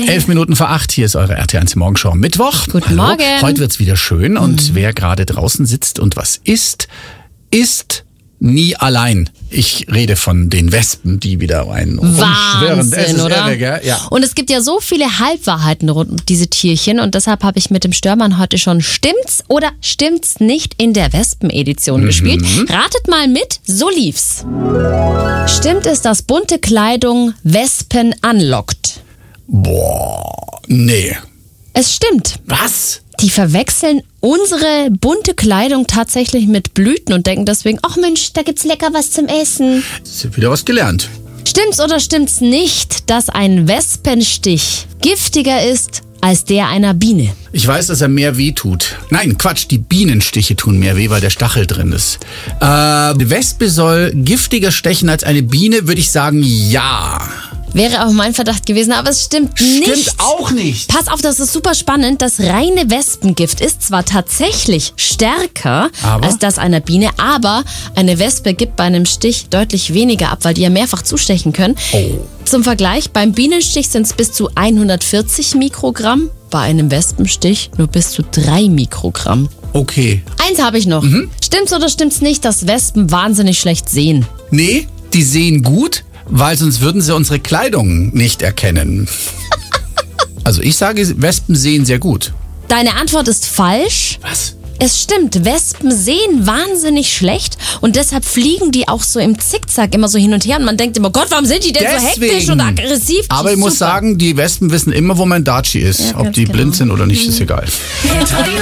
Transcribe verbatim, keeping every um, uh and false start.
Elf Minuten vor acht, hier ist eure R T eins Morgenshow am Mittwoch. Guten Hallo. Morgen. Heute wird's wieder schön und Mhm. wer gerade draußen sitzt und was isst, ist nie allein. Ich rede von den Wespen, die wieder rein rumschwirren. Es Wahnsinn, ist oder? irre, gell? Ja. Und es gibt ja so viele Halbwahrheiten rund um diese Tierchen und deshalb habe ich mit dem Störmann heute schon Stimmt's oder stimmt's nicht in der Wespen-Edition Mhm. gespielt. Ratet mal mit, so lief's. Stimmt es, dass bunte Kleidung Wespen anlockt? Boah, nee. Es stimmt. Was? Die verwechseln unsere bunte Kleidung tatsächlich mit Blüten und denken deswegen, ach Mensch, da gibt's lecker was zum Essen. Jetzt hab ich wieder was gelernt. Stimmt's oder stimmt's nicht, dass ein Wespenstich giftiger ist als der einer Biene? Ich weiß, dass er mehr weh tut. Nein, Quatsch, die Bienenstiche tun mehr weh, weil der Stachel drin ist. Äh, die Wespe soll giftiger stechen als eine Biene, würde ich sagen, ja. Wäre auch mein Verdacht gewesen, aber es stimmt, nicht. Stimmt auch nicht. Pass auf, das ist super spannend. Das reine Wespengift ist zwar tatsächlich stärker Aber? als das einer Biene, aber eine Wespe gibt bei einem Stich deutlich weniger ab, weil die ja mehrfach zustechen können. Oh. Zum Vergleich, beim Bienenstich sind es bis zu hundertvierzig Mikrogramm, bei einem Wespenstich nur bis zu drei Mikrogramm. Okay. Eins habe ich noch. Mhm. Stimmt's oder stimmt's nicht, dass Wespen wahnsinnig schlecht sehen? Nee, die sehen gut, weil sonst würden sie unsere Kleidung nicht erkennen. Also ich sage, Wespen sehen sehr gut. Deine Antwort ist falsch. Was? Es stimmt, Wespen sehen wahnsinnig schlecht und deshalb fliegen die auch so im Zickzack immer so hin und her und man denkt immer, Gott, warum sind die denn so hektisch und aggressiv? Aber ich muss Super. sagen, die Wespen wissen immer, wo mein Daci ist. Ja, Ob ganz die genau. blind sind oder nicht, ist egal. Hitradio